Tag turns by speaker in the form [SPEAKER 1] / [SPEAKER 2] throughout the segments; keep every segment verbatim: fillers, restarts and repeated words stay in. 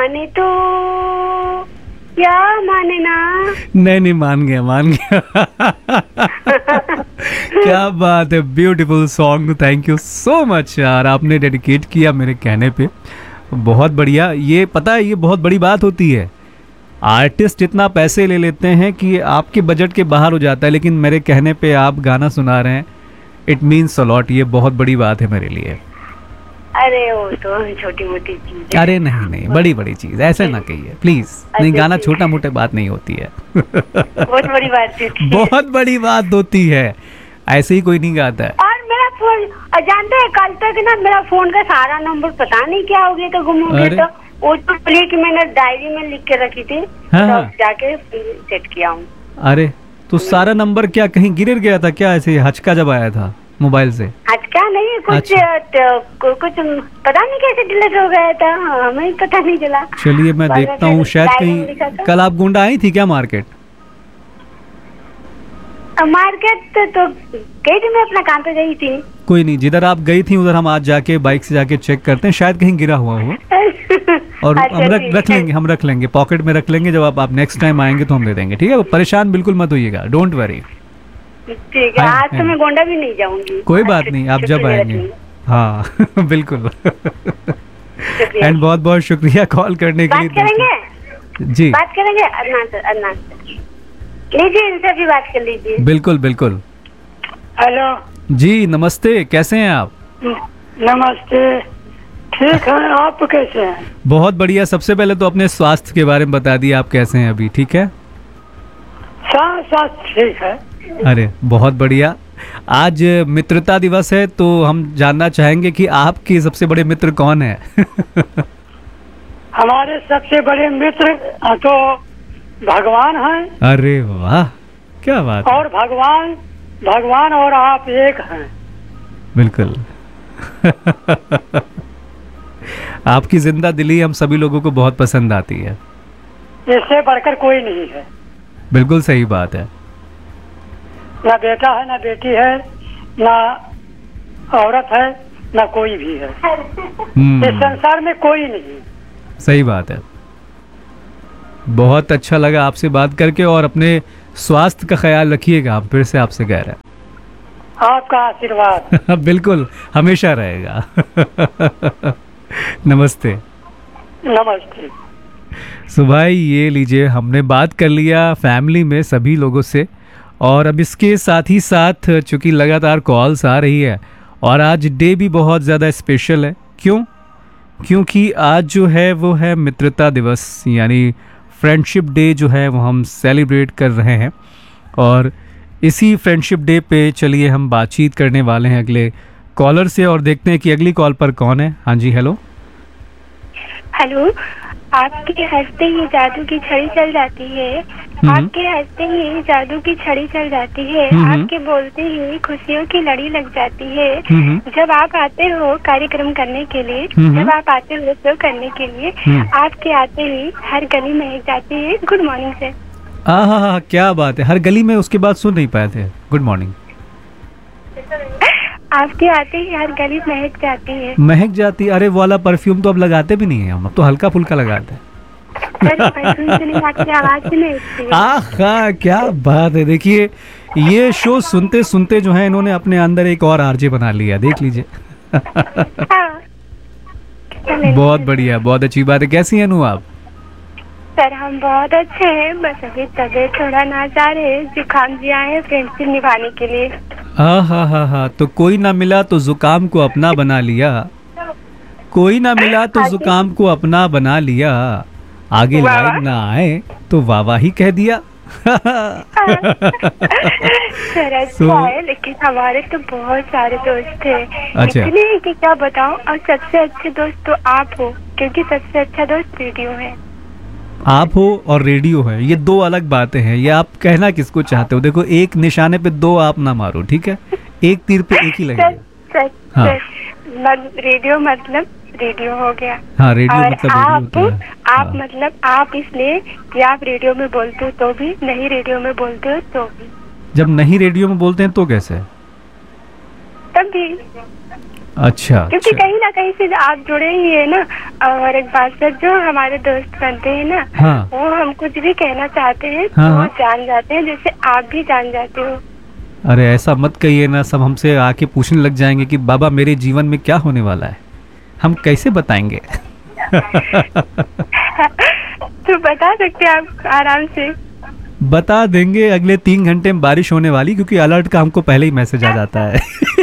[SPEAKER 1] माने तो या माने ना।
[SPEAKER 2] नहीं नहीं, मान गया मान गया। क्या बात है, beautiful song, thank you so much यार, आपने डेडिकेट किया मेरे कहने पे, बहुत बढ़िया। ये पता है, ये बहुत बड़ी बात होती है, आर्टिस्ट इतना पैसे ले लेते हैं कि आपके बजट के बाहर हो जाता है, लेकिन मेरे कहने पे आप गाना सुना रहे हैं, इट मीन्स अ लॉट, ये बहुत बड़ी बात है मेरे लिए।
[SPEAKER 1] अरे वो तो छोटी मोटी चीज है।
[SPEAKER 2] अरे नहीं नहीं, बड़ी बड़ी चीज, ऐसे ना कहिए प्लीज, नहीं, गाना छोटा मोटा बात नहीं होती है।
[SPEAKER 1] बहुत बड़ी बात होती है।
[SPEAKER 2] बहुत बड़ी बात होती है, ऐसे ही कोई नहीं गाता है।
[SPEAKER 1] और मेरा फोन, जानते हैं कल तक ना मेरा फोन का सारा नंबर पता नहीं क्या हो गया, तो गुम हो गया, तो वो तो प्ले की मैंने डायरी में लिख के रखी थी,
[SPEAKER 2] हाँ,
[SPEAKER 1] तो जाके सेट किया हूँ।
[SPEAKER 2] अरे तो सारा नंबर क्या कहीं गिर गया था क्या, ऐसे हचका जब आया था मोबाइल से?
[SPEAKER 1] हचका नहीं, कुछ तो, कुछ पता नहीं कैसे डिलीट हो गया था, हमें पता नहीं चला।
[SPEAKER 2] चलिए मैं देखता हूँ, शायद कहीं कल आप गुंडा आई थी क्या मार्केट?
[SPEAKER 1] मार्केट तो, तो गई थी, मैं अपना काम पे गई थी।
[SPEAKER 2] कोई नहीं, जिधर आप गई थी उधर हम आज जाके बाइक से जाके चेक करते हैं, शायद कहीं गिरा हुआ हो। और
[SPEAKER 1] अच्छा,
[SPEAKER 2] हम रख रख लेंगे, हम रख लेंगे पॉकेट में रख लेंगे, जब आप, आप नेक्स्ट टाइम आएंगे तो हम दे देंगे, ठीक है? परेशान बिल्कुल मत होइएगा, डोंट वरी।
[SPEAKER 1] ठीक है, आज तो मैं गोंडा भी नहीं जाऊंगी।
[SPEAKER 2] कोई बात नहीं, आप जब आएंगे। हाँ बिल्कुल। एंड बहुत बहुत शुक्रिया कॉल करने के लिए।
[SPEAKER 1] बात करेंगे
[SPEAKER 2] जी,
[SPEAKER 1] बात करेंगे अदनान सर, अदनान सर लीजिए, इनसे भी बात कर लीजिए।
[SPEAKER 2] बिल्कुल बिल्कुल।
[SPEAKER 3] हेलो
[SPEAKER 2] जी नमस्ते, कैसे हैं आप?
[SPEAKER 3] नमस्ते, ठीक है, आप कैसे हैं?
[SPEAKER 2] बहुत बढ़िया। सबसे पहले तो अपने स्वास्थ्य के बारे में बता दिए, आप कैसे हैं अभी? ठीक है,
[SPEAKER 3] स्वास्थ्य ठीक है।
[SPEAKER 2] अरे बहुत बढ़िया। आज मित्रता दिवस है, तो हम जानना चाहेंगे कि आपके सबसे बड़े मित्र कौन है?
[SPEAKER 3] हमारे सबसे बड़े मित्र तो भगवान हैं।
[SPEAKER 2] अरे वाह, क्या बात है।
[SPEAKER 3] और भगवान भगवान और आप एक हैं।
[SPEAKER 2] बिल्कुल। आपकी जिंदा दिली हम सभी लोगों को बहुत पसंद आती है।
[SPEAKER 3] इससे बढ़कर कोई नहीं है।
[SPEAKER 2] बिल्कुल सही बात है।
[SPEAKER 3] ना बेटा है, ना बेटी है, ना औरत है, ना कोई भी है। इस संसार में कोई नहीं।
[SPEAKER 2] सही बात है। बहुत अच्छा लगा आपसे बात करके, और अपने स्वास्थ्य का ख्याल रखिएगा, आप, फिर से आपसे कह रहे हैं।
[SPEAKER 3] आपका आशीर्वाद
[SPEAKER 2] बिल्कुल हमेशा रहेगा। नमस्ते।
[SPEAKER 3] नमस्ते।
[SPEAKER 2] सुबह ये लीजिए, हमने बात कर लिया फैमिली में सभी लोगों से, और अब इसके साथ ही साथ चूंकि लगातार कॉल्स आ रही है, और आज डे भी बहुत ज़्यादा स्पेशल है। क्यों? क्योंकि आज जो है वो है मित्रता दिवस, यानी फ्रेंडशिप डे जो है वो हम सेलिब्रेट कर रहे हैं। और इसी फ्रेंडशिप डे पे चलिए हम बातचीत करने वाले हैं अगले कॉलर से, और देखते हैं कि अगली कॉल पर कौन है। हाँ जी, हेलो।
[SPEAKER 1] हेलो, आपके हंसते ही जादू की छड़ी चल जाती है, आपके हंसते ही जादू की छड़ी चल जाती है, आपके बोलते ही खुशियों की लड़ी लग जाती है। जब आप आते हो कार्यक्रम करने के लिए, जब आप आते हो शो करने के लिए, आपके आते ही हर गली महक जाती है गुड मॉर्निंग से।
[SPEAKER 2] हाँ हाँ हाँ, क्या बात है, हर गली में उसके बाद सुन नहीं पाए थे गुड मॉर्निंग।
[SPEAKER 1] आपके आते ही हर गली महक जाती है।
[SPEAKER 2] महक जाती? अरे वो वाला परफ्यूम तो अब लगाते भी नहीं है हम, अब तो हल्का फुल्का लगाते हैं। आहा, क्या बात है। देखिए, ये शो सुनते सुनते जो है इन्होंने अपने अंदर एक और आरजे बना लिया, देख लीजिए। बहुत बढ़िया, बहुत अच्छी बात है। कैसी हैं नू आप?
[SPEAKER 1] सर हम बहुत अच्छे हैं, बस अभी तबीयत थोड़ा नाजार है, जुकाम जी आए हैं फ्रेंडशिप निभाने के लिए।
[SPEAKER 2] हाँ हाँ हाँ हाँ, तो कोई ना मिला तो जुकाम को अपना बना लिया, कोई ना मिला तो जुकाम को अपना बना लिया, आगे लाइन ना आए तो वाह वाह ही कह दिया।
[SPEAKER 1] सर अच्छा है, लेकिन हमारे तो बहुत सारे दोस्त हैं,
[SPEAKER 2] अच्छा।
[SPEAKER 1] इतने कि क्या बताऊं, और सबसे अच्छे दोस्त तो आप हो, क्योंकि सबसे अच्छा दोस्त रेडियो है।
[SPEAKER 2] आप हो और रेडियो है, ये दो अलग बातें हैं। ये आप कहना किसको चाहते हो? देखो, एक निशाने पे दो आप ना मारो, ठीक है? एक तीर पे एक ही लगेगा।
[SPEAKER 1] सर,
[SPEAKER 2] हाँ।
[SPEAKER 1] सर, रेडियो मतलब रेडियो हो गया।
[SPEAKER 2] हाँ, रेडियो
[SPEAKER 1] और
[SPEAKER 2] मतलब
[SPEAKER 1] आप,
[SPEAKER 2] रेडियो होता है।
[SPEAKER 1] आप
[SPEAKER 2] हाँ।
[SPEAKER 1] मतलब आप इसलिए कि आप रेडियो में बोलते हो तो भी, नहीं रेडियो में बोलते हो तो भी।
[SPEAKER 2] जब नहीं रेडियो में बोलते हैं तो कैसे?
[SPEAKER 1] तब भी।
[SPEAKER 2] अच्छा,
[SPEAKER 1] क्योंकि
[SPEAKER 2] अच्छा।
[SPEAKER 1] कहीं ना कहीं से आप जुड़े ही है ना। और एक बात सर, जो हमारे दोस्त बनते हैं ना,
[SPEAKER 2] हाँ।
[SPEAKER 1] वो हम कुछ भी कहना चाहते हैं
[SPEAKER 2] हाँ,
[SPEAKER 1] तो वो
[SPEAKER 2] हाँ।
[SPEAKER 1] जान जाते हैं, जैसे आप भी जान जाते हो।
[SPEAKER 2] अरे ऐसा मत कहिए ना, सब हमसे आके पूछने लग जाएंगे कि बाबा मेरे जीवन में क्या होने वाला है, हम कैसे बताएंगे?
[SPEAKER 1] तो बता सकते हैं आप आराम से।
[SPEAKER 2] बता देंगे, अगले तीन घंटे में बारिश होने वाली, क्योंकि अलर्ट का हमको पहले ही मैसेज आ जाता है।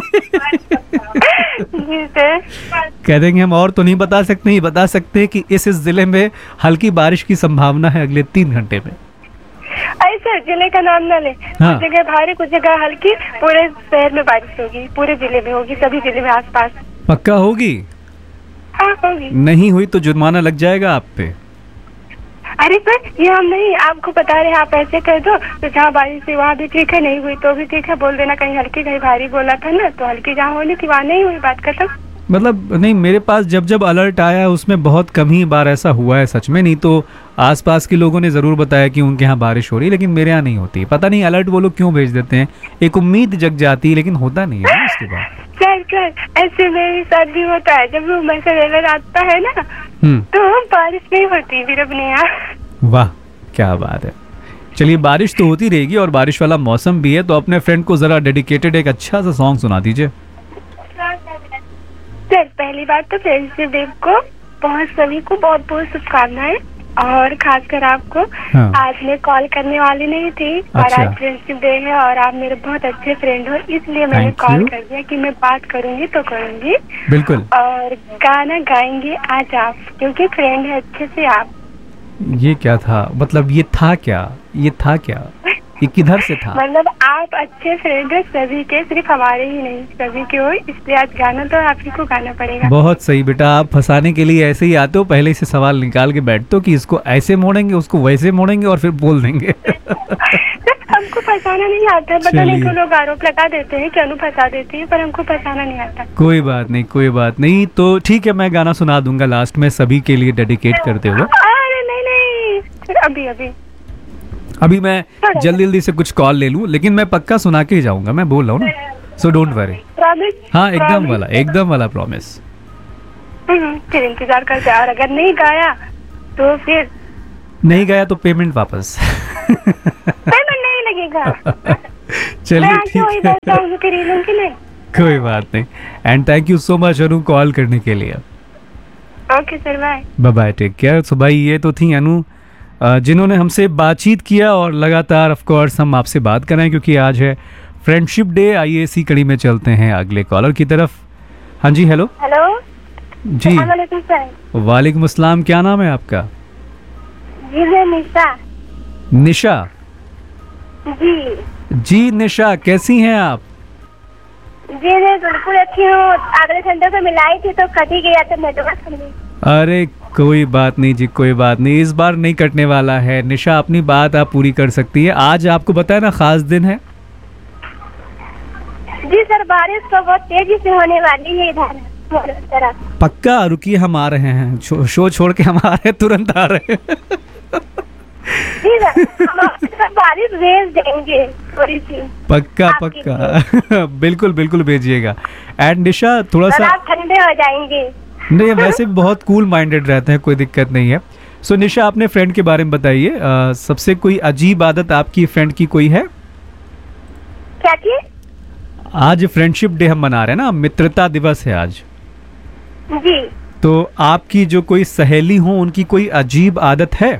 [SPEAKER 1] जी सर।
[SPEAKER 2] कह देंगे हम और तो नहीं बता सकते, नहीं बता सकते कि इस इस जिले में हल्की बारिश की संभावना है अगले तीन घंटे में।
[SPEAKER 1] ऐसा जिले का नाम ना ले।
[SPEAKER 2] हाँ।
[SPEAKER 1] कुछ जगह भारी, कुछ जगह हल्की, पूरे शहर में बारिश होगी, पूरे जिले में होगी, सभी जिले में आसपास।
[SPEAKER 2] पक्का होगी?
[SPEAKER 1] हाँ होगी।
[SPEAKER 2] नहीं हुई तो जुर्माना लग जाएगा आप पे।
[SPEAKER 1] अरे सर, ये हम नहीं, आपको बता रहे हैं, आप ऐसे कर दो तो जहाँ बारिश हुई वहाँ भी ठीक है, नहीं हुई तो भी ठीक है, बोल देना कहीं हल्की कहीं भारी बोला था ना, तो हल्की जहाँ होनी थी वहाँ नहीं हुई, बात खत्म।
[SPEAKER 2] मतलब नहीं, मेरे पास जब जब अलर्ट आया उसमें बहुत कम ही बार ऐसा हुआ है सच में, नहीं तो आसपास के लोगों ने ज़रूर बताया कि उनके यहाँ बारिश हो रही है, लेकिन मेरे यहाँ नहीं होती। पता नहीं अलर्ट वो लोग क्यों भेज देते हैं, एक उम्मीद जग जाती है लेकिन होता नहीं है उसके बाद।
[SPEAKER 1] सर सर ऐसे मेरे साथ भी होता है, जब वो मैसेज अलर्ट आता है ना
[SPEAKER 2] हम्म,
[SPEAKER 1] तो बारिश नहीं होती फिर अपने यहाँ।
[SPEAKER 2] वाह क्या बात है। चलिए, बारिश तो होती रहेगी और बारिश वाला मौसम भी है, तो अपने फ्रेंड को जरा डेडिकेटेड एक अच्छा सा सॉन्ग सुना दीजिए।
[SPEAKER 1] सर पहली बात तो फ्रेंडशिप डे को बहुत सभी को बहुत बहुत शुभकामनाएं, और खासकर आपको।
[SPEAKER 2] हाँ।
[SPEAKER 1] आज मैं कॉल करने वाली नहीं थी, और
[SPEAKER 2] अच्छा।
[SPEAKER 1] आज फ्रेंडशिप डे है और आप मेरे बहुत अच्छे फ्रेंड हो, इसलिए मैंने
[SPEAKER 2] Thank
[SPEAKER 1] कॉल
[SPEAKER 2] you।
[SPEAKER 1] कर दिया कि मैं बात करूंगी तो करूंगी।
[SPEAKER 2] बिल्कुल।
[SPEAKER 1] और गाना गाएंगे आज आप, क्योंकि फ्रेंड है अच्छे से आप।
[SPEAKER 2] ये क्या था, मतलब ये था क्या, ये था क्या, ये किधर से था?
[SPEAKER 1] मतलब आप अच्छे फ्रेंड है सभी के, सिर्फ हमारे ही नहीं, सभी के हो, इसलिए आज गाना तो आप ही को गाना पड़ेगा।
[SPEAKER 2] बहुत सही बेटा, आप फंसाने के लिए ऐसे ही आते हो, पहले से सवाल निकाल के बैठते हो कि इसको ऐसे मोड़ेंगे उसको वैसे मोड़ेंगे और फिर बोल देंगे।
[SPEAKER 1] हमको फंसाना नहीं आता, पता नहीं क्यों लोग आरोप लगा देते हैं कि अनु फंसा देती है, पर हमको फंसाना नहीं आता।
[SPEAKER 2] कोई बात नहीं, कोई बात नहीं, तो ठीक है, मैं गाना सुना दूंगा लास्ट में सभी के लिए डेडिकेट करते हुए।
[SPEAKER 1] अरे नहीं नहीं, अभी अभी
[SPEAKER 2] अभी मैं जल्दी जल्दी से कुछ कॉल ले लूं, लेकिन मैं पक्का सुना के ही जाऊंगा, मैं बोल रहा हूँ ना, सो डोंट वरी।
[SPEAKER 1] प्रॉमिस?
[SPEAKER 2] हाँ एकदम वाला, एकदम वाला प्रॉमिस।
[SPEAKER 1] फिर इंतजार करते, और अगर नहीं गाया तो फिर
[SPEAKER 2] नहीं गया तो पेमेंट वापस।
[SPEAKER 1] पेमेंट नहीं लगेगा।
[SPEAKER 2] चलिए ठीक है,
[SPEAKER 1] है।
[SPEAKER 2] कोई बात नहीं, and thank you so much Anu call करने के लिए।
[SPEAKER 1] Okay sir, bye
[SPEAKER 2] bye bye, take care. सो भाई ये तो थी अनु, अ, जिन्होंने हमसे बातचीत किया, और लगातार ऑफ कोर्स हम आपसे बात कर रहे हैं क्योंकि आज है फ्रेंडशिप डे। आइए इसी कड़ी में चलते हैं अगले कॉलर की तरफ। हाँ जी, हेलो।
[SPEAKER 1] हेलो
[SPEAKER 2] जी
[SPEAKER 1] अस्सलाम वालेकुम सर।
[SPEAKER 2] वालेकुम अस्सलाम, क्या नाम है आपका?
[SPEAKER 1] जी मैं निशा।
[SPEAKER 2] निशा
[SPEAKER 1] जी
[SPEAKER 2] जी, निशा कैसी हैं आप?
[SPEAKER 1] जी मैं बिल्कुल अच्छी हूँ, अगले घंटे को मिलाई थी तो कट ही गया था नेटवर्क।
[SPEAKER 2] अरे कोई बात नहीं जी, कोई बात नहीं, इस बार नहीं कटने वाला है। निशा अपनी बात आप पूरी कर सकती है। आज आपको बताया ना खास दिन है।
[SPEAKER 1] जी सर, बारिश तो बहुत तेजी से होने वाली है इधर तरफ।
[SPEAKER 2] पक्का, रुकिए हम आ रहे हैं, शो, शो छोड़ के हम आ रहे हैं, तुरंत आ रहे हैं।
[SPEAKER 1] जी सर, हम आपके साथ बारिश भेज देंगे थोड़ी सी।
[SPEAKER 2] पक्का
[SPEAKER 1] आपके
[SPEAKER 2] पक्का बिल्कुल बिल्कुल भेजिएगा। एंड निशा थोड़ा
[SPEAKER 1] और
[SPEAKER 2] सा,
[SPEAKER 1] आप ठंडे हो जाएंगे।
[SPEAKER 2] नहीं वैसे भी बहुत कूल माइंडेड रहते हैं, कोई दिक्कत नहीं है। सो निशा अपने फ्रेंड के बारे में बताइए, अ, सबसे कोई अजीब आदत आपकी फ्रेंड की कोई है?
[SPEAKER 1] क्या की?
[SPEAKER 2] आज फ्रेंडशिप डे हम मना रहे हैं ना, मित्रता दिवस है आज,
[SPEAKER 1] जी
[SPEAKER 2] तो आपकी जो कोई सहेली हो उनकी कोई अजीब आदत है?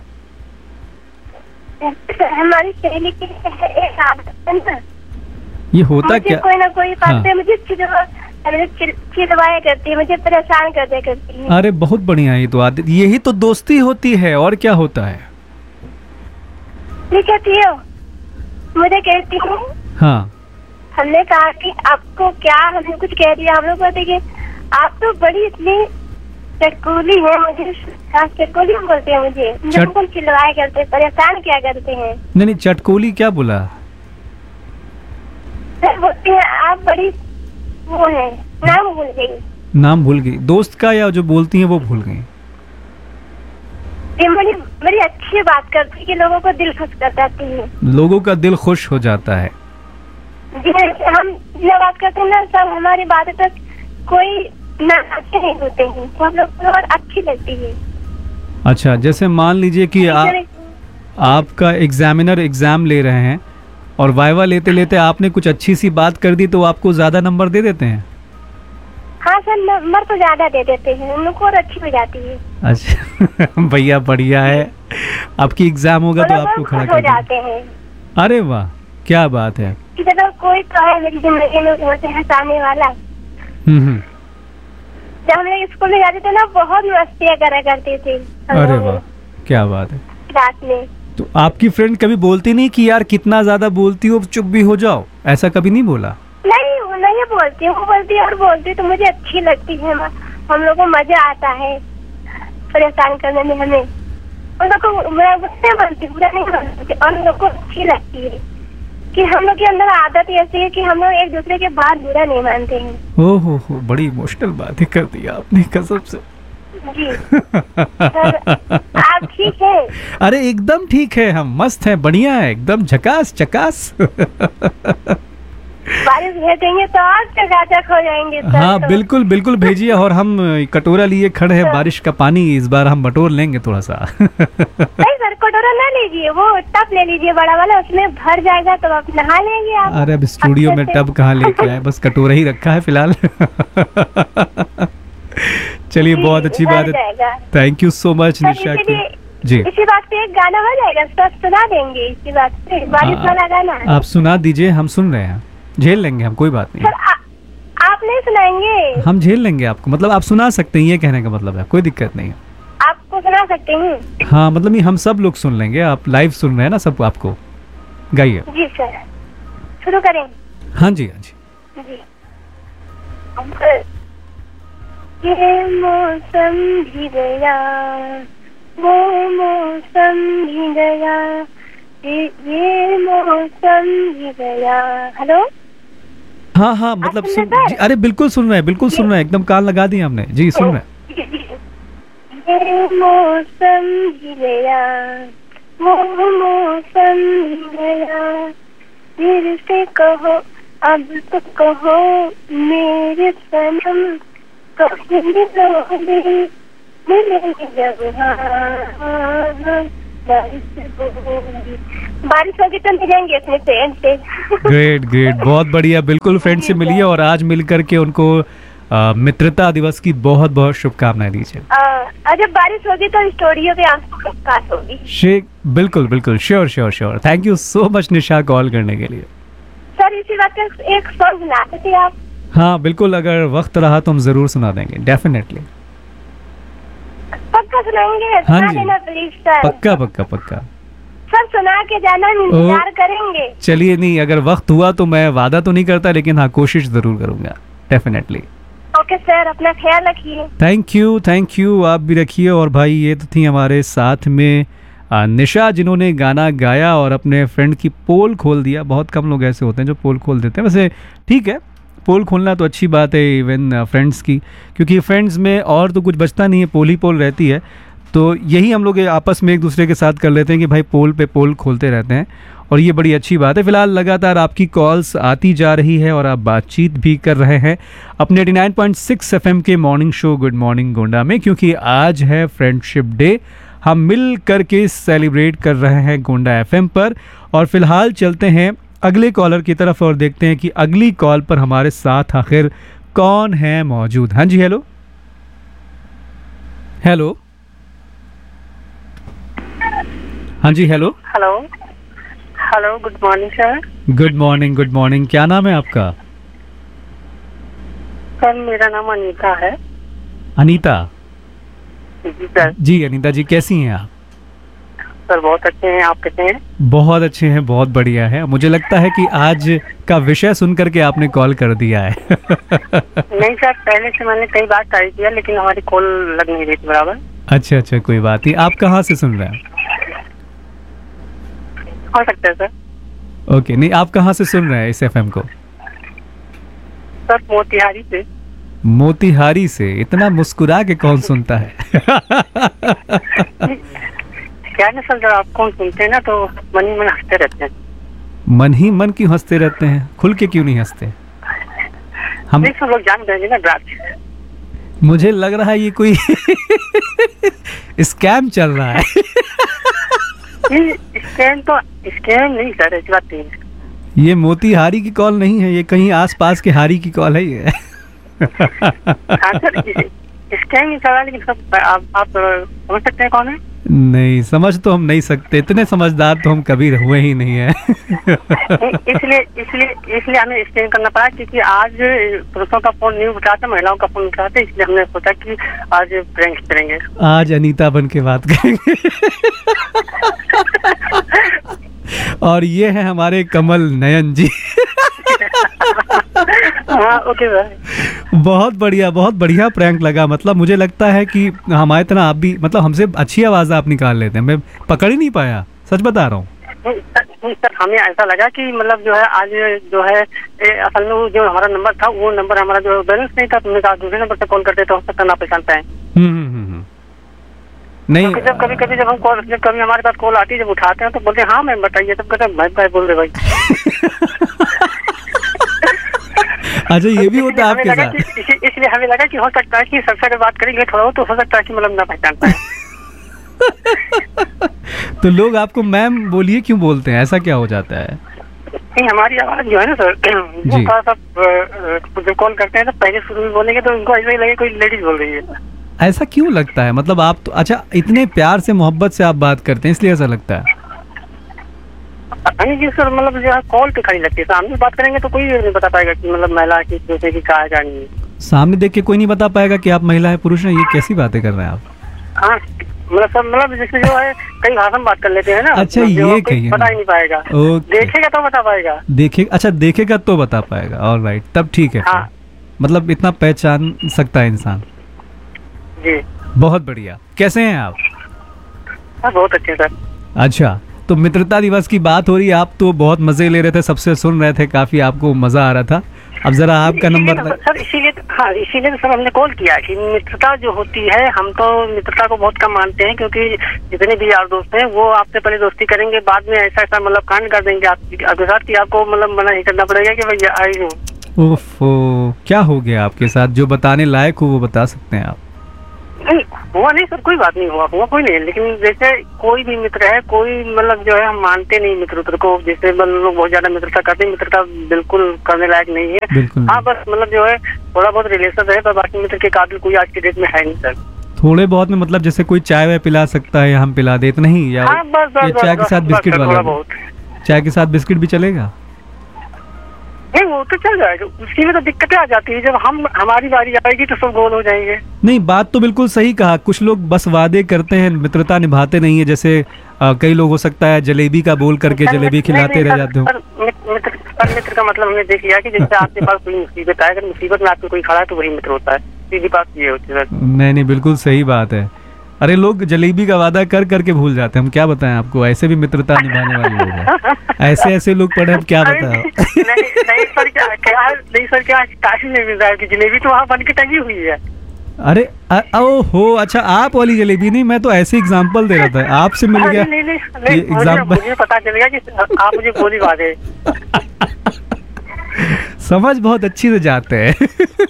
[SPEAKER 1] हमारी सहेली की एक आदत है ना,
[SPEAKER 2] ये होता
[SPEAKER 1] मुझे
[SPEAKER 2] क्या?
[SPEAKER 1] कोई ना कोई बात
[SPEAKER 2] हाँ।
[SPEAKER 1] पे मुझे चिढ़वा चिढ़- चिढ़वाया करती है, मुझे परेशान कर दिया करती है।
[SPEAKER 2] अरे बहुत बढ़िया, ये तो आदत, यही तो दोस्ती होती है, और क्या होता है।
[SPEAKER 1] ये कहती हो, मुझे कहती हूँ,
[SPEAKER 2] हाँ
[SPEAKER 1] हमने कहा कि आपको क्या, हमने कुछ कह दिया, हम लोग कहते कि आप तो बड़ी इतनी चटकूली है, मुझे चटकूली बोलते हैं, मुझे मुझे
[SPEAKER 2] चट-
[SPEAKER 1] बिल्कुल चिल्लाया करते हैं, परेशान किया करते हैं।
[SPEAKER 2] नहीं नहीं, चटकोली क्या बोला?
[SPEAKER 1] फिर बोलती है आप बड़ी वो है, नाम भूल गई।
[SPEAKER 2] नाम भूल गई दोस्त का, या जो बोलती हैं वो भूल गई?
[SPEAKER 1] ये बड़ी बड़ी अच्छी बात करती है कि लोगों को दिल खुश कर जाती है।
[SPEAKER 2] लोगों का दिल खुश हो जाता है।
[SPEAKER 1] जी हम जो बात करते हैं ना, सब हमारी बातें तक कोई ना अच्छे नहीं होते हैं, तो हम लोग को और अच्छी लगती है।
[SPEAKER 2] अच्छा, जैसे मान लीजिए कि आ, आपका एग्जामिनर एग्जाम ले रहे हैं और वाइवा लेते लेते आपने कुछ अच्छी सी बात कर दी, तो आपको ज्यादा नंबर दे देते हैं?
[SPEAKER 1] हाँ सर, नंबर तो ज्यादा दे देते हैं, उन लोग को और अच्छी हो जाती है।
[SPEAKER 2] अच्छा भैया बढ़िया है, आपकी एग्जाम होगा तो आपको खड़ा कर
[SPEAKER 1] जाते हैं।
[SPEAKER 2] अरे वाह, क्या बात है।
[SPEAKER 1] कि चलो कोई तो है मेरी जिंदगी में मुझे हंसाने वाला।
[SPEAKER 2] हम्म।
[SPEAKER 1] जब हम लोग स्कूल में जाते थे ना, बहुत मस्तियाँ करा करते थे।
[SPEAKER 2] अरे वाह, क्या बात है।
[SPEAKER 1] रात में
[SPEAKER 2] तो आपकी फ्रेंड कभी बोलती नहीं कि यार कितना ज्यादा बोलती हो, चुप भी हो जाओ, ऐसा कभी नहीं बोला?
[SPEAKER 1] नहीं, वो नहीं बोलती, वो बोलती और बोलती तो मुझे अच्छी लगती है। हम लोग को मजा आता है परेशान करने में हमें। उन लोग को बुरा नहीं बोलती, बुरा नहीं बोलती, और उन लोग को अच्छी लगती है कि हम लोग के अंदर आदत ऐसी है कि हम लोग एक दूसरे के बात बुरा नहीं मानते हैं।
[SPEAKER 2] ओ हो हो, बड़ी इमोशनल बातें कर दी आपने कसम से।
[SPEAKER 1] जी आप ठीक है?
[SPEAKER 2] अरे एकदम ठीक है, हम मस्त हैं, बढ़िया है, एकदम झकास चकास।
[SPEAKER 1] बारिश भेजेंगे तो और चकाचक हो जाएंगे सर।
[SPEAKER 2] हाँ
[SPEAKER 1] तो।
[SPEAKER 2] बिल्कुल बिल्कुल भेजिए, और हम कटोरा लिए खड़े हैं बारिश का पानी, इस बार हम बटोर लेंगे थोड़ा सा।
[SPEAKER 1] नहीं सर, कटोरा ना लीजिए, वो टब ले लीजिए बड़ा वाला, उसमें भर जाएगा तो आप नहा लेंगे आप।
[SPEAKER 2] अरे अब स्टूडियो में टब कहाँ लेके आए, बस कटोरा ही रखा है फिलहाल। चलिए बहुत अच्छी बात है, थैंक यू सो मच निशा की। जी,
[SPEAKER 1] इसी बात पे एक गाना हो जाएगा, सब सुना देंगे इसी बात पे, बारिश वाला गाना।
[SPEAKER 2] आप सुना दीजिए, हम सुन रहे हैं, झेल लेंगे हम, कोई बात नहीं।
[SPEAKER 1] सर आ, आप नहीं सुनाएंगे?
[SPEAKER 2] हम झेल लेंगे आपको, मतलब आप सुना सकते हैं, ये कहने का मतलब है, कोई दिक्कत नहीं है।
[SPEAKER 1] आपको सुना सकते हैं?
[SPEAKER 2] हाँ मतलब ये हम सब लोग सुन लेंगे, आप लाइव सुन रहे हैं ना, सब आपको गाइए।
[SPEAKER 1] जी सर, शुरू करें?
[SPEAKER 2] हाँ जी हाँ जी
[SPEAKER 1] जी। ये मौसम भी गया, वो मौसम भी गया, ये, ये मौसम भी गया। हेलो,
[SPEAKER 2] हाँ हाँ मतलब सुन, जी, अरे बिल्कुल सुन रहे हैं, बिल्कुल सुन रहे हैं, एकदम कान लगा दिए हमने, जी सुन रहे हैं।
[SPEAKER 1] ये मौसम भी गया, वो मौसम भी गया, फिर से कहो अब तो कहो मेरे सनम, कभी मिलोगे मिलेंगे जब, हाँ बारिश होगी तो मिलेंगे अपने फ्रेंड से।
[SPEAKER 2] ग्रेट ग्रेट, बहुत बढ़िया, बिल्कुल फ्रेंड से मिलिए, और आज मिल करके उनको आ, मित्रता दिवस की बहुत बहुत शुभकामनाएं दीजिए।
[SPEAKER 1] जब बारिश होगी तो स्टूडियो पे आपको काश होगी।
[SPEAKER 2] शेख बिल्कुल बिल्कुल, sure sure sure, thank you so much Nisha call करने के लिए।
[SPEAKER 1] सर इसी बात का एक सॉन्ग सुनाते थे आप?
[SPEAKER 2] हाँ बिल्कुल, अगर वक्त रहा तो हम जरूर सुना देंगे, डेफिनेटली।
[SPEAKER 1] पक्का सुनाएंगे?
[SPEAKER 2] हाँ
[SPEAKER 1] सुना
[SPEAKER 2] जी,
[SPEAKER 1] देना प्लीज सर।
[SPEAKER 2] पक्का पक्का पक्का
[SPEAKER 1] सब सुना के जाना, हम इंतजार करेंगे।
[SPEAKER 2] चलिए, नहीं अगर वक्त हुआ तो मैं वादा तो नहीं करता, लेकिन हाँ कोशिश जरूर करूंगा, डेफिनेटली।
[SPEAKER 1] ओके सर, अपना ख्याल रखिए।
[SPEAKER 2] थैंक यू थैंक यू, आप भी रखिए। और भाई ये तो थी हमारे साथ में आ, निशा, जिन्होंने गाना गाया और अपने फ्रेंड की पोल खोल दिया। बहुत कम लोग ऐसे होते हैं जो पोल खोल देते हैं, वैसे ठीक है, पोल खोलना तो अच्छी बात है इवन फ्रेंड्स की, क्योंकि फ्रेंड्स में और तो कुछ बचता नहीं है, पोल ही पोल रहती है। तो यही हम लोग आपस में एक दूसरे के साथ कर लेते हैं कि भाई पोल पे पोल खोलते रहते हैं, और ये बड़ी अच्छी बात है। फिलहाल लगातार आपकी कॉल्स आती जा रही है और आप बातचीत भी कर रहे हैं अपने eighty nine point six F M के morning show good morning Gonda में, क्योंकि आज है फ्रेंडशिप डे। हम मिल करके सेलिब्रेट कर रहे हैं गोंडा एफ एम पर। और फिलहाल चलते हैं अगले कॉलर की तरफ और देखते हैं कि अगली कॉल पर हमारे साथ आखिर कौन है मौजूद। हाँ जी, हेलो हेलो हाँ जी, hello
[SPEAKER 3] hello hello, good morning sir.
[SPEAKER 2] Good morning good morning, क्या नाम है आपका?
[SPEAKER 3] सर मेरा नाम अनीता है।
[SPEAKER 2] अनीता
[SPEAKER 3] जी सर।
[SPEAKER 2] जी अनीता जी, कैसी हैं आप?
[SPEAKER 3] सर बहुत अच्छे हैं, आप कैसे हैं?
[SPEAKER 2] बहुत अच्छे हैं, बहुत बढ़िया है। मुझे लगता है कि आज का विषय सुन करके आपने कॉल कर दिया है।
[SPEAKER 3] नहीं सर, पहले से मैंने कई बार ट्राई किया लेकिन हमारी कॉल लग नहीं रही थी बराबर।
[SPEAKER 2] अच्छा अच्छा, कोई बात नहीं। आप कहाँ से सुन रहे हैं?
[SPEAKER 3] हो सकता है सर।
[SPEAKER 2] ओके, नहीं आप कहाँ से सुन रहे हैं इस एफएम को?
[SPEAKER 3] सर मोतिहारी से।
[SPEAKER 2] मोतिहारी से? इतना मुस्कुरा के कौन सुनता है?
[SPEAKER 3] क्या ना सर, जब आप कौन सुनते हैं ना तो मन ही मन हंसते रहते हैं।
[SPEAKER 2] मन ही मन क्यों हंसते रहते हैं? खुल के क्यों नहीं हंसते? हम
[SPEAKER 3] सब लोग जान जाएंगे ना ड्राफ्ट।
[SPEAKER 2] मुझे लग रहा है ये कोई स्कैम चल रहा है।
[SPEAKER 3] स्कैम तो स्कैम नहीं सर, ऐसी बात नहीं है।
[SPEAKER 2] ये मोतीहारी की कॉल नहीं है, ये कहीं आसपास के हारी की कॉल है ये।
[SPEAKER 3] हाँ सर, स्कैम नहीं चल रहा, लेकिन सब आप, आप समझ सकते हैं कौन है?
[SPEAKER 2] नहीं समझ तो हम नहीं सकते, इतने समझदार तो हम कभी हुए ही नहीं है।
[SPEAKER 3] इसलिए इसलिए इसलिए हमें स्कैम करना पड़ा, क्योंकि आज पुरुषों का फोन नहीं उठाते, महिलाओं का फोन उठाते, इसलिए हमने सोचा कि आज प्रैंक करेंगे।
[SPEAKER 2] आज अनीता बन के बात करेंगे। और ये है हमारे कमल नयन जी।
[SPEAKER 3] हाँ ओके सर।
[SPEAKER 2] बहुत बढ़िया, बहुत बढ़िया प्रैंक लगा। मतलब मुझे लगता है कि हमारे तरह आप भी, मतलब हमसे अच्छी आवाज आप निकाल लेते हैं। मैं पकड़ ही नहीं पाया, सच बता रहा हूँ।
[SPEAKER 3] सर हमें ऐसा लगा कि मतलब जो है आज जो है ए, असल में वो जो हमारा नंबर था, वो नंबर हमारा जो बैलेंस नहीं था, तुमने कहा दूसरे नंबर से कॉल करते तो हो सकता ना पहचान पाए।
[SPEAKER 2] नहीं,
[SPEAKER 3] तो जब कभी कभी जब हम कॉल जब कभी हमारे पास कॉल आती है, जब उठाते हैं तो बोलते हैं हाँ मैम बताइए, तब कहते हैं भाई भाई बोल रहे भाई।
[SPEAKER 2] अच्छा ये भी होता है आपके साथ?
[SPEAKER 3] इसलिए हमें लगा कि हो सकता है कि सबसे अगर बात करेंगे थोड़ा तो हो सकता है कि मतलब ना पहचान पाए।
[SPEAKER 2] तो लोग आपको मैम बोलिए क्यों बोलते हैं, ऐसा क्या हो जाता है?
[SPEAKER 3] नहीं, हमारी आवाज जो है ना सर, वो थोड़ा सा जब कॉल करते हैं तो पहले शुरू में बोलेंगे तो उनको ऐसा ही लगे कोई लेडीज बोल रही है।
[SPEAKER 2] ऐसा क्यों लगता है? मतलब आप तो अच्छा इतने प्यार से मोहब्बत से आप बात करते हैं इसलिए ऐसा लगता है?
[SPEAKER 3] नहीं जी सर, मतलब जो है कॉल पे खड़ी लगती है, सामने बात करेंगे तो कोई नहीं बता पाएगा कि मतलब महिला की दूसरे की क्या है क्या नहीं है।
[SPEAKER 2] सामने देख के कोई नहीं बता पाएगा कि आप महिला है पुरुष है? ये कैसी बातें कर रहे हैं आप?
[SPEAKER 3] हाँ मतलब सब मतलब जैसे जो है कई भाषा में बात कर लेते हैं ना।
[SPEAKER 2] अच्छा ये कहिए,
[SPEAKER 3] पता ही नहीं पाएगा। देखेगा तो बता पाएगा।
[SPEAKER 2] देखे अच्छा देखेगा तो बता पाएगा, ऑलराइट, तब ठीक है।
[SPEAKER 3] हाँ।
[SPEAKER 2] मतलब इतना पहचान सकता है इंसान।
[SPEAKER 3] जी
[SPEAKER 2] बहुत बढ़िया। कैसे हैं आप?
[SPEAKER 3] हाँ बहुत अच्छे सर।
[SPEAKER 2] अच्छा तो मित्रता दिवस की बात हो रही है, आप तो बहुत मजे ले रहे थे, सबसे सुन रहे थे, काफी आपको मजा आ रहा था। अब जरा आपका नंबर
[SPEAKER 3] सर, इसीलिए हाँ इसीलिए तो सर हमने कॉल किया कि मित्रता जो होती है, हम तो मित्रता को बहुत कम मानते हैं, क्योंकि जितने भी यार दोस्त हैं वो आपसे पहले दोस्ती करेंगे, बाद में ऐसा ऐसा मतलब कांड कर देंगे आपके साथ कि आपको मतलब मना ही करना पड़ेगा कि भैया आई हूँ।
[SPEAKER 2] ओफो, क्या हो गया आपके साथ? जो बताने लायक हो वो बता सकते हैं आप?
[SPEAKER 3] नहीं हुआ नहीं सर, कोई बात नहीं हुआ हुआ कोई नहीं, लेकिन जैसे कोई भी मित्र है, कोई मतलब जो है हम मानते नहीं मित्र उत्र को, जैसे मतलब लोग बहुत ज्यादा मित्रता करते हैं, मित्रता बिल्कुल करने लायक नहीं है। हाँ बस मतलब जो है थोड़ा बहुत रिलेशन है, पर बाकी मित्र के काबिल कोई आज की डेट में है नहीं सर।
[SPEAKER 2] थोड़े बहुत में मतलब जैसे कोई चाय वाय पिला सकता है या हम पिला दे, नहीं? या
[SPEAKER 3] हाँ, बस, बस, बस,
[SPEAKER 2] चाय के साथ बिस्किट वाला? चाय के साथ बिस्किट भी चलेगा?
[SPEAKER 3] नहीं वो तो चल जाएगा, उसकी में तो दिक्कतें आ जाती है, जब हम हमारी बारी आएगी तो सब गोल हो जाएंगे।
[SPEAKER 2] नहीं बात तो बिल्कुल सही कहा, कुछ लोग बस वादे करते हैं, मित्रता निभाते नहीं है। जैसे आ, कई लोग हो सकता है जलेबी का बोल करके जलेबी खिलाते रह जाते हो।
[SPEAKER 3] मित्र, मित्र का मतलब हमने देख लिया कि जैसे आपके पास कोई मुसीबत आए, अगर मुसीबत में आपको कोई खड़ा है तो वही मित्र होता है, सीधी बात ये होती है।
[SPEAKER 2] नहीं नहीं बिल्कुल सही बात है। अरे लोग जलेबी का वादा कर करके भूल जाते हैं, हम क्या बताएं आपको, ऐसे भी मित्रता निभाने वाले लोग हैं। ऐसे ऐसे लोग पड़े, हम क्या बताएं?
[SPEAKER 3] नहीं नहीं सर, क्या क्या नहीं सर, क्या काशी में मिल रहा है कि जलेबी तो वहाँ बन के टंगी हुई है।
[SPEAKER 2] अरे ओहो, अच्छा आप वाली जलेबी नहीं, मैं तो ऐसे एग्जांपल दे रहा था, आपसे मिल गया।
[SPEAKER 3] नहीं नहीं नहीं, एग्जांपल मुझे पता चल गया कि आप मुझे गोली वादे।
[SPEAKER 2] समझ बहुत अच्छी से जाते हैं।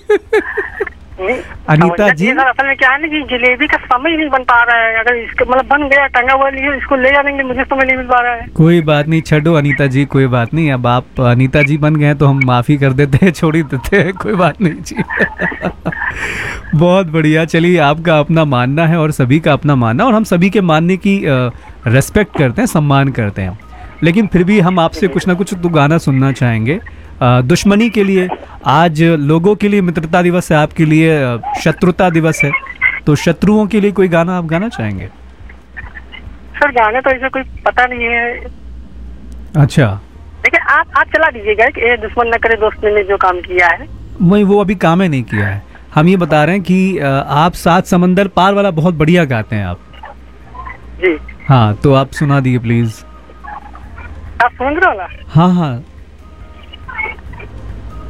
[SPEAKER 2] अनीता जी
[SPEAKER 3] असल में क्या है ना कि जलेबी का समय नहीं बन पा रहा है, अगर इसका मतलब बन गया टंगा हुआ लिए इसको ले जाएंगे, मुझे समय नहीं मिल पा रहा है।
[SPEAKER 2] कोई बात नहीं, छोड़ो अनीता जी, कोई बात नहीं। अब आप अनीता जी बन गए तो हम माफी कर देते हैं, छोड़ ही देते हैं, कोई बात नहीं जी। बहुत बढ़िया। चलिए आपका अपना मानना है और सभी का अपना मानना, और हम सभी के मानने की रेस्पेक्ट करते हैं, सम्मान करते हैं, लेकिन फिर भी हम आपसे कुछ ना कुछ तो गाना सुनना चाहेंगे। दुश्मनी के लिए आज लोगों के लिए मित्रता दिवस है, आपके लिए शत्रुता दिवस है, तो शत्रुओं के लिए कोई गाना आप गाना चाहेंगे?
[SPEAKER 3] सर गाने तो ऐसे कोई पता नहीं है।
[SPEAKER 2] अच्छा
[SPEAKER 3] देखिए आप आप चला दीजिएगा कि ए दुश्मन न करे दोस्त ने जो काम किया है।
[SPEAKER 2] वही वो अभी काम ही नहीं किया है। हम ये बता रहे हैं कि आप सात समंदर पार वाला बहुत बढ़िया गाते हैं आप
[SPEAKER 3] जी। हाँ
[SPEAKER 2] तो आप सुना दिए प्लीज।
[SPEAKER 3] आप समुद्र वाला?
[SPEAKER 2] हाँ हाँ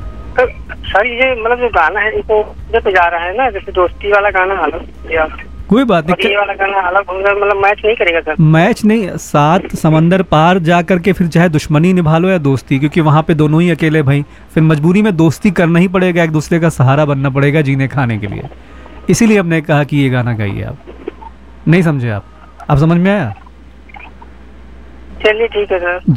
[SPEAKER 3] तो सर ये मतलब जो गाना है इसको जो तो जा रहा है ना, जैसे दोस्ती वाला गाना वाला या
[SPEAKER 2] कोई बात
[SPEAKER 3] और ये
[SPEAKER 2] नहीं,
[SPEAKER 3] वाला गाना अलग होगा, मतलब मैच नहीं करेगा सर?
[SPEAKER 2] मैच नहीं, सात समंदर पार जा करके फिर चाहे दुश्मनी निभा लो या दोस्ती, क्योंकि वहाँ पे दोनों ही अकेले भाई, फिर मजबूरी में दोस्ती करना ही पड़ेगा, एक दूसरे का सहारा बनना पड़ेगा जीने खाने के लिए। इसीलिए हमने कहा कि ये गाना गाइए आप। नहीं समझे आप? आप समझ में आया?
[SPEAKER 3] चलिए ठीक है सर।